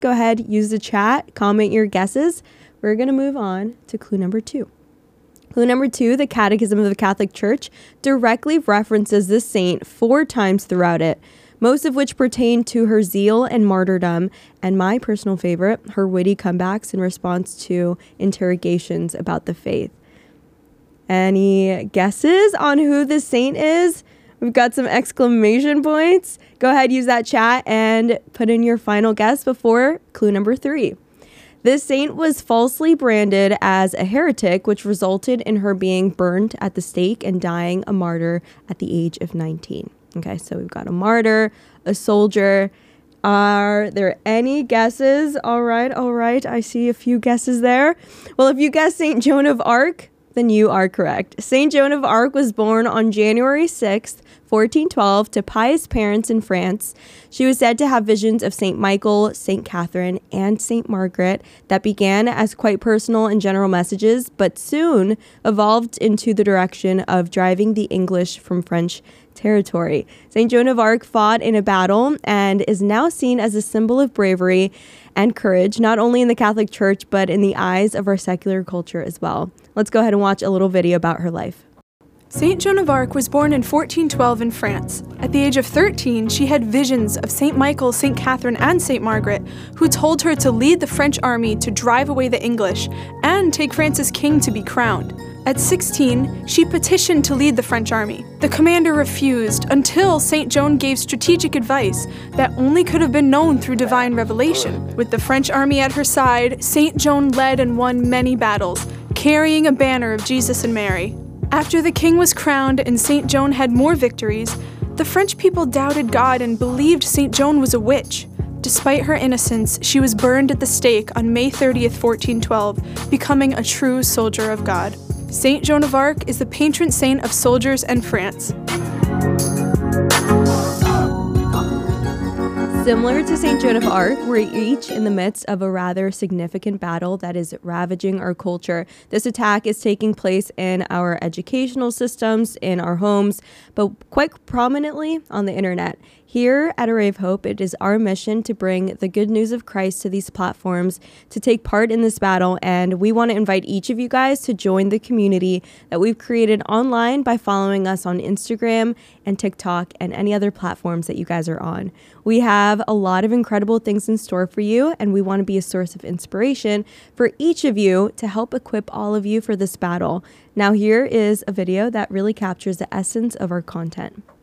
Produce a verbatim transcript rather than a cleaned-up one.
Go ahead, use the chat, comment your guesses. We're going to move on to clue number two. Clue number two, the Catechism of the Catholic Church directly references this saint four times throughout it, most of which pertain to her zeal and martyrdom, and my personal favorite, her witty comebacks in response to interrogations about the faith. Any guesses on who this saint is? We've got some exclamation points. Go ahead, use that chat and put in your final guess before clue number three. This saint was falsely branded as a heretic, which resulted in her being burned at the stake and dying a martyr at the age of nineteen. Okay, so we've got a martyr, a soldier. Are there any guesses? All right, all right. I see a few guesses there. Well, if you guessed Saint Joan of Arc, then you are correct. Saint Joan of Arc was born on January sixth, fourteen twelve, to pious parents in France. She was said to have visions of Saint Michael, Saint Catherine, and Saint Margaret that began as quite personal and general messages, but soon evolved into the direction of driving the English from French territory. Saint Joan of Arc fought in a battle and is now seen as a symbol of bravery and courage, not only in the Catholic Church, but in the eyes of our secular culture as well. Let's go ahead and watch a little video about her life. Saint Joan of Arc was born in fourteen twelve in France. At the age of thirteen, she had visions of Saint Michael, Saint Catherine, and Saint Margaret, who told her to lead the French army to drive away the English and take France's king to be crowned. At sixteen, she petitioned to lead the French army. The commander refused until Saint Joan gave strategic advice that only could have been known through divine revelation. With the French army at her side, Saint Joan led and won many battles, carrying a banner of Jesus and Mary. After the king was crowned and Saint Joan had more victories, the French people doubted God and believed Saint Joan was a witch. Despite her innocence, she was burned at the stake on May thirtieth, fourteen twelve, becoming a true soldier of God. Saint Joan of Arc is the patron saint of soldiers and France. Similar to Saint Joan of Arc, we're each in the midst of a rather significant battle that is ravaging our culture. This attack is taking place in our educational systems, in our homes, but quite prominently on the internet. Here at Array of Hope, it is our mission to bring the good news of Christ to these platforms, to take part in this battle, and we want to invite each of you guys to join the community that we've created online by following us on Instagram and TikTok and any other platforms that you guys are on. We have a lot of incredible things in store for you, and we want to be a source of inspiration for each of you to help equip all of you for this battle. Now here is a video that really captures the essence of our content.